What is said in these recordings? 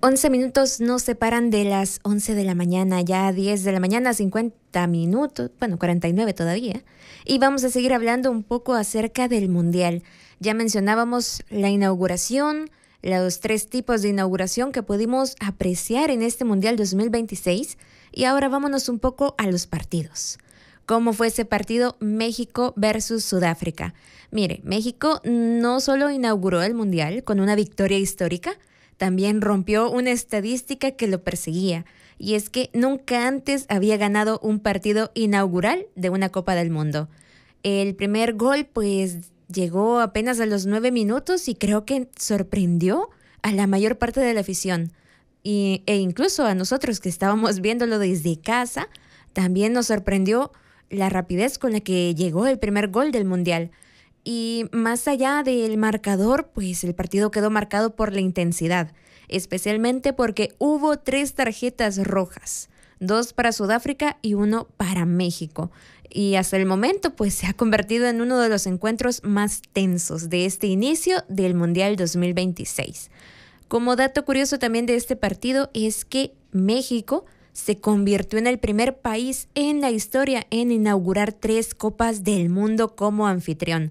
11 minutos nos separan de las 11 de la mañana, ya 10 de la mañana, 50 minutos, bueno, 49 todavía. Y vamos a seguir hablando un poco acerca del Mundial. Ya mencionábamos la inauguración, los 3 tipos de inauguración que pudimos apreciar en este Mundial 2026. Y ahora vámonos un poco a los partidos. ¿Cómo fue ese partido México versus Sudáfrica? Mire, México no solo inauguró el Mundial con una victoria histórica, también rompió una estadística que lo perseguía, y es que nunca antes había ganado un partido inaugural de una Copa del Mundo. El primer gol pues llegó apenas a los 9 minutos y creo que sorprendió a la mayor parte de la afición. E incluso a nosotros que estábamos viéndolo desde casa, también nos sorprendió la rapidez con la que llegó el primer gol del Mundial. Y más allá del marcador, pues el partido quedó marcado por la intensidad, especialmente porque hubo 3 tarjetas rojas, 2 para Sudáfrica y 1 para México. Y hasta el momento, pues se ha convertido en uno de los encuentros más tensos de este inicio del Mundial 2026. Como dato curioso también de este partido es que México se convirtió en el primer país en la historia en inaugurar 3 Copas del Mundo como anfitrión.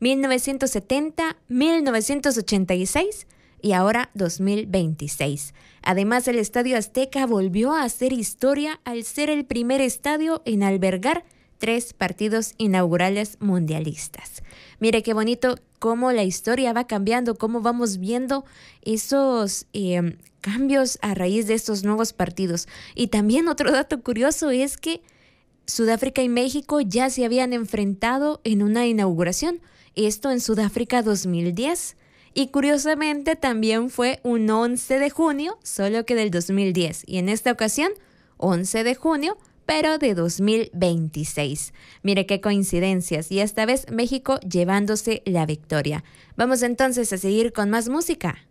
1970, 1986 y ahora 2026. Además, el Estadio Azteca volvió a hacer historia al ser el primer estadio en albergar 3 partidos inaugurales mundialistas. Mire qué bonito cómo la historia va cambiando, cómo vamos viendo esos cambios a raíz de estos nuevos partidos. Y también otro dato curioso es que Sudáfrica y México ya se habían enfrentado en una inauguración, esto en Sudáfrica 2010. Y curiosamente también fue un 11 de junio, solo que del 2010. Y en esta ocasión, 11 de junio, pero de 2026. Mire qué coincidencias. Y esta vez México llevándose la victoria. Vamos entonces a seguir con más música.